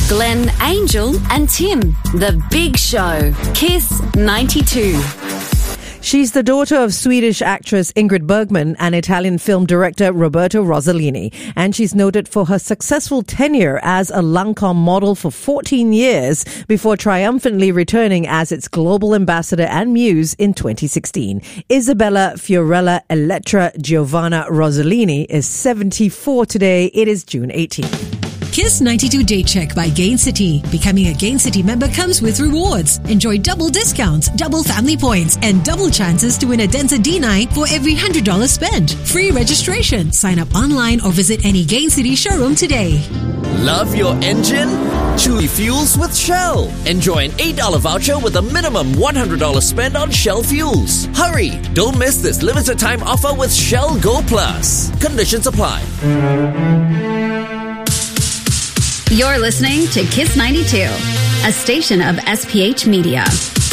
Glenn, Angel and Tim. The Big Show. Kiss 92. She's the daughter of Swedish actress Ingrid Bergman and Italian film director Roberto Rossellini. And she's noted for her successful tenure as a Lancome model for 14 years before triumphantly returning as its global ambassador and muse in 2016. Isabella Fiorella Elettra Giovanna Rossellini is 74 today. It is June 18th. Kiss 92 Day Check by Gain City. Becoming a Gain City member comes with rewards. Enjoy double discounts, double family points, and double chances to win a Denza D9 for every $100 spent. Free registration. Sign up online or visit any Gain City showroom today. Love your engine? Chewy fuels with Shell. Enjoy an $8 voucher with a minimum $100 spent on Shell fuels. Hurry! Don't miss this limited time offer with Shell Go Plus. Conditions apply. You're listening to Kiss 92, a station of SPH Media.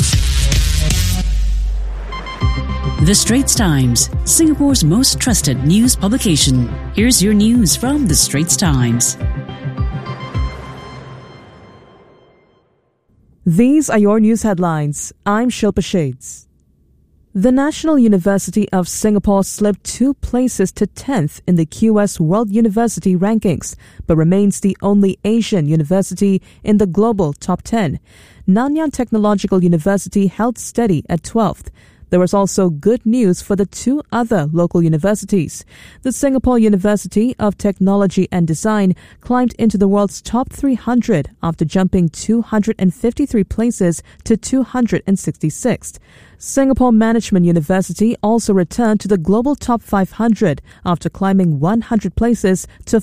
The Straits Times, Singapore's most trusted news publication. Here's your news from The Straits Times. These are your news headlines. I'm Shilpa Shades. The National University of Singapore slipped 2 places to 10th in the QS World University Rankings, but remains the only Asian university in the global top 10. Nanyang Technological University held steady at 12th. There was also good news for the 2 other local universities. The Singapore University of Technology and Design climbed into the world's top 300 after jumping 253 places to 266th. Singapore Management University also returned to the global top 500 after climbing 100 places to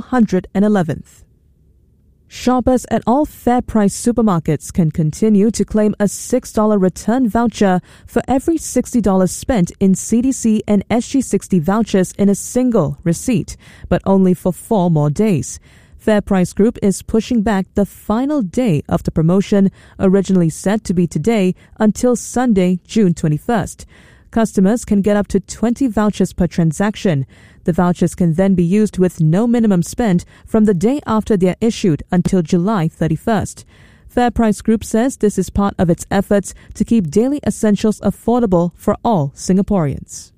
411th. Shoppers at all FairPrice supermarkets can continue to claim a $6 return voucher for every $60 spent in CDC and SG60 vouchers in a single receipt, but only for 4 more days. FairPrice Group is pushing back the final day of the promotion, originally set to be today, until Sunday, June 21st. Customers can get up to 20 vouchers per transaction. The vouchers can then be used with no minimum spend from the day after they are issued until July 31st. FairPrice Group says this is part of its efforts to keep daily essentials affordable for all Singaporeans.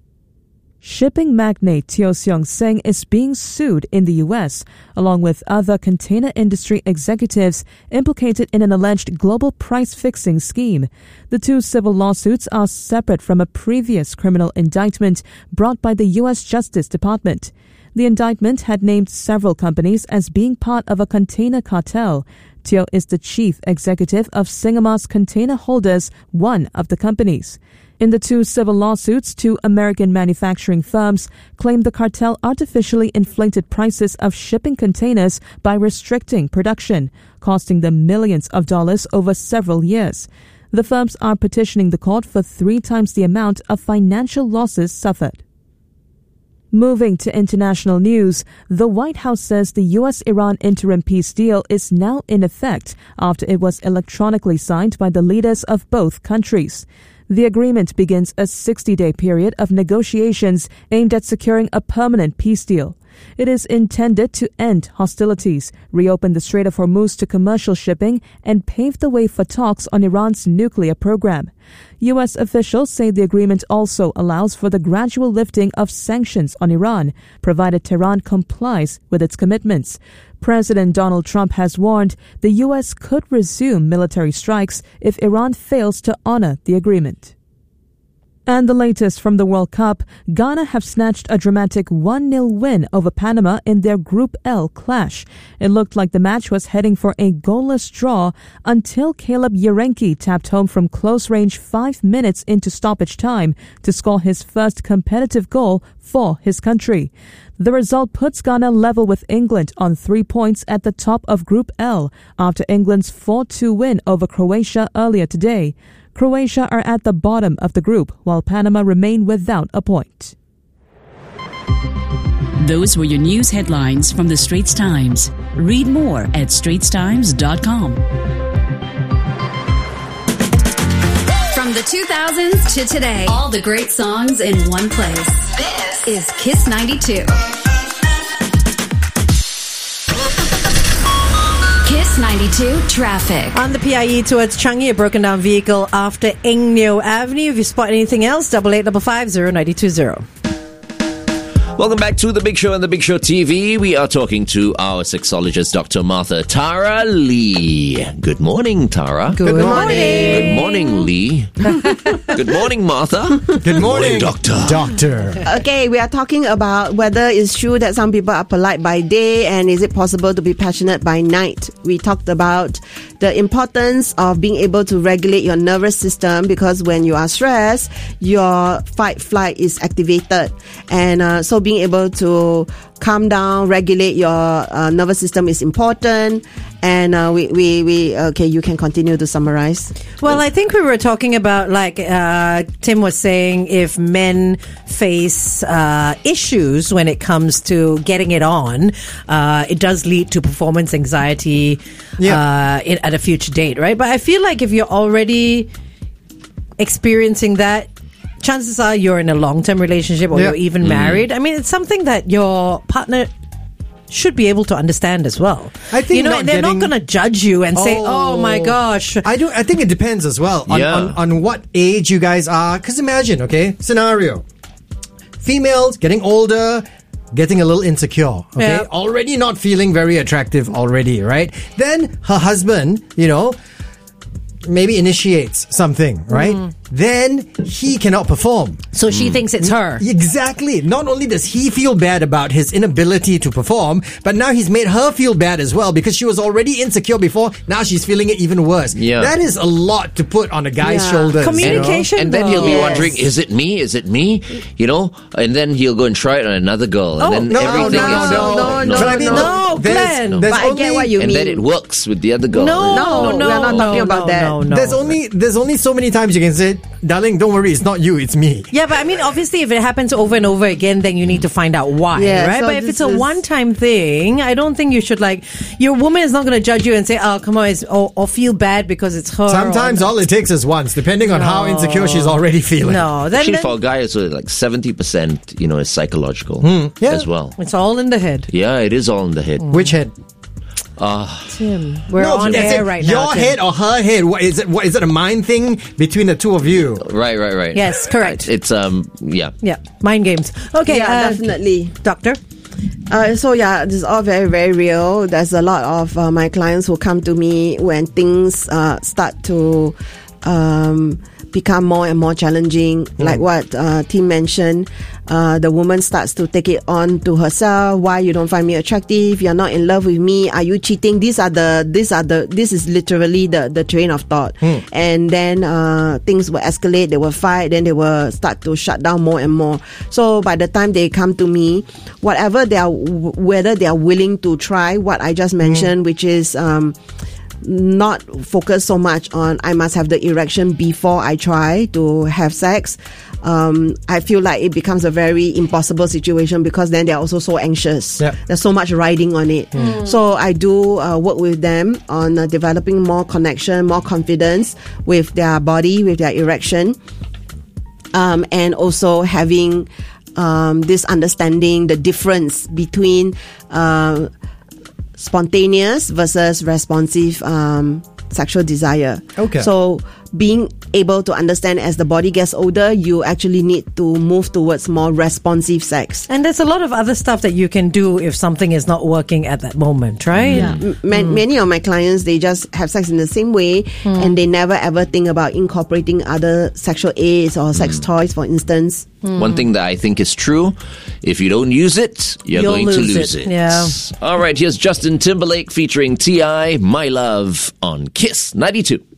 Shipping magnate Teo Seong Seng is being sued in the U.S., along with other container industry executives implicated in an alleged global price-fixing scheme. The 2 civil lawsuits are separate from a previous criminal indictment brought by the U.S. Justice Department. The indictment had named several companies as being part of a container cartel. Teo is the chief executive of Singamas Container Holders, one of the companies. In the 2 civil lawsuits, 2 American manufacturing firms claimed the cartel artificially inflated prices of shipping containers by restricting production, costing them millions of dollars over several years. The firms are petitioning the court for 3 times the amount of financial losses suffered. Moving to international news, the White House says the U.S.-Iran interim peace deal is now in effect after it was electronically signed by the leaders of both countries. The agreement begins a 60-day period of negotiations aimed at securing a permanent peace deal. It is intended to end hostilities, reopen the Strait of Hormuz to commercial shipping, and pave the way for talks on Iran's nuclear program. U.S. officials say the agreement also allows for the gradual lifting of sanctions on Iran, provided Tehran complies with its commitments. President Donald Trump has warned the U.S. could resume military strikes if Iran fails to honor the agreement. And the latest from the World Cup, Ghana have snatched a dramatic 1-0 win over Panama in their Group L clash. It looked like the match was heading for a goalless draw until Caleb Yarenki tapped home from close range 5 minutes into stoppage time to score his first competitive goal for his country. The result puts Ghana level with England on 3 points at the top of Group L after England's 4-2 win over Croatia earlier today. Croatia are at the bottom of the group, while Panama remain without a point. Those were your news headlines from The Straits Times. Read more at straitstimes.com. From the 2000s to today, all the great songs in one place. This is Kiss 92. Kiss Kiss 92 traffic. On the PIE towards Changi, a broken down vehicle after Eng Neo Avenue. If you spot anything else, 8855-0920. Welcome back to The Big Show and The Big Show TV. We are talking to our sexologist, Dr. Martha Tara Lee. Good morning, Tara. Good morning. Good morning, Lee. Good morning, Martha. Good morning, Doctor. Okay, we are talking about whether it's true that some people are polite by day and is it possible to be passionate by night. We talked about the importance of being able to regulate your nervous system, because when you are stressed, your fight-flight is activated. And so being able to calm down, regulate your nervous system is important. And okay, you can continue to summarize. Well, I think we were talking about, like Tim was saying, if men face issues when it comes to getting it on, it does lead to performance anxiety at a future date, right? But I feel like if you're already experiencing that, chances are you're in a long-term relationship or you're even married. I mean, it's something that your partner should be able to understand as well. I think they're not going to judge you and say, "Oh my gosh." I think it depends as well on what age you guys are. Because imagine, okay, scenario: females getting older, getting a little insecure. Okay, already not feeling very attractive already, right? Then her husband, maybe initiates something, right? Then he cannot perform. So she thinks it's her. Exactly. Not only does he feel bad about his inability to perform, but now he's made her feel bad as well, because she was already insecure before. Now she's feeling it even worse. Yeah. That is a lot to put on a guy's shoulders. Communication. And then he'll be wondering, is it me? Is it me? And then he'll go and try it on another girl. And then everything No, Glenn. But I get what you mean. And then it works with the other girl. No, we are not talking about that. No. There's only so many times you can say, darling, don't worry, it's not you, it's me. Yeah, but I mean, obviously, if it happens over and over again, then you need to find out why, right? So but if it's a one-time thing, I don't think you should, your woman is not going to judge you and say, "Oh, come on," or feel bad because it's her. Sometimes all it takes is once, depending on how insecure she's already feeling. No, actually, for a guy, it's 70%, is psychological as well. It's all in the head. Yeah, it is all in the head. Which head? Tim, we're on air right now. Your head or her head? What is it a mind thing between the two of you? Right. Yes, correct. It's Yeah, mind games. Okay, definitely. Doctor? This is all very, very real. There's a lot of my clients who come to me when things start to become more and more challenging. Like what Tim mentioned, the woman starts to take it on to herself. Why you don't find me attractive? You're not in love with me. Are you cheating? This is literally the train of thought. And then things will escalate. They will fight. Then they will start to shut down more and more. So by the time they come to me, whether they are willing to try what I just mentioned, which is not focus so much on I must have the erection before I try to have sex. I feel like it becomes a very impossible situation, because then they're also so anxious. There's so much riding on it. So I do work with them on developing more connection, more confidence with their body, with their erection, and also having this understanding the difference between spontaneous versus responsive sexual desire. Okay. So being able to understand as the body gets older, you actually need to move towards more responsive sex. And there's a lot of other stuff that you can do if something is not working at that moment, right? Yeah. Many of my clients, they just have sex in the same way, and they never ever think about incorporating other sexual aids or sex toys, for instance. One thing that I think is true, if you don't use it, you're going to lose it. Yeah. All right, here's Justin Timberlake featuring T.I., My Love on Kiss 92.